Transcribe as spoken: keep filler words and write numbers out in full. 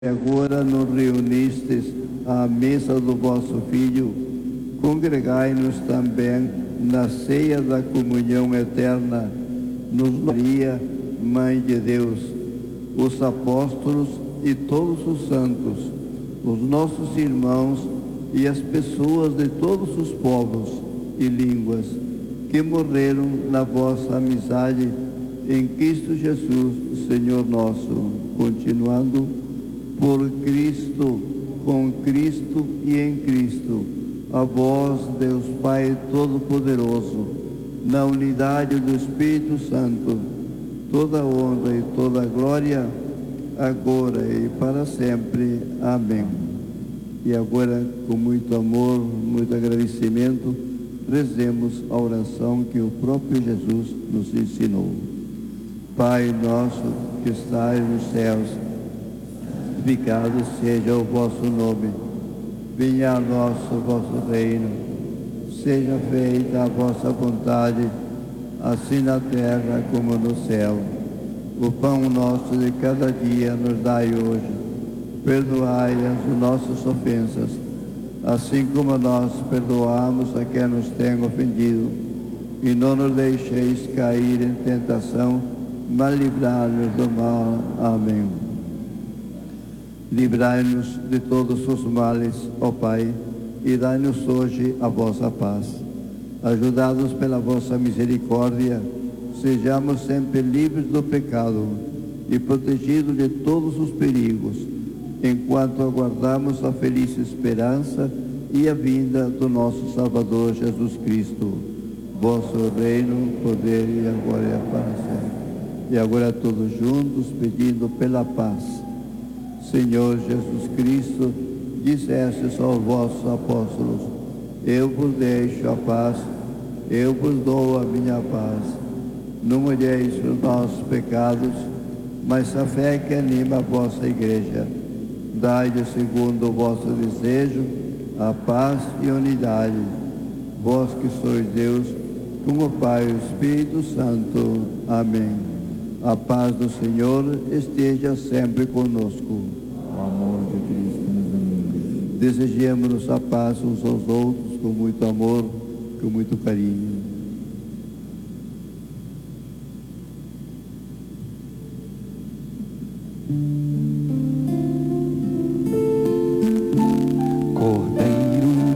Agora nos reunistes à mesa do vosso Filho, congregai-nos também na ceia da comunhão eterna, nos Maria, Mãe de Deus, os apóstolos e todos os santos, os nossos irmãos e as pessoas de todos os povos e línguas que morreram na vossa amizade em Cristo Jesus, Senhor nosso, continuando por Cristo, com Cristo e em Cristo, a vós, Deus Pai Todo-Poderoso, na unidade do Espírito Santo, toda honra e toda glória, agora e para sempre. Amém. E agora, com muito amor, muito agradecimento, rezemos a oração que o próprio Jesus nos ensinou. Pai nosso que estais nos céus, santificado seja o vosso nome, venha a nós o vosso reino, seja feita a vossa vontade, assim na terra como no céu. O pão nosso de cada dia nos dai hoje, perdoai as nossas ofensas, assim como nós perdoamos a quem nos tem ofendido, e não nos deixeis cair em tentação, mas livrai-nos do mal. Amém. Livrai-nos de todos os males, ó Pai, e dai-nos hoje a vossa paz. Ajudados pela vossa misericórdia, sejamos sempre livres do pecado e protegidos de todos os perigos, enquanto aguardamos a feliz esperança e a vinda do nosso Salvador Jesus Cristo. Vosso reino, poder e a glória para sempre. E agora todos juntos, pedindo pela paz. Senhor Jesus Cristo, dissestes aos vossos apóstolos: eu vos deixo a paz, eu vos dou a minha paz. Não olheis os nossos pecados, mas a fé que anima a vossa igreja. Dai-lhe, segundo o vosso desejo, a paz e a unidade. Vós que sois Deus, com o Pai e o Espírito Santo. Amém. A paz do Senhor esteja sempre conosco. O amor de Cristo nos anima. Desejemos-nos a paz uns aos outros com muito amor, com muito carinho. Música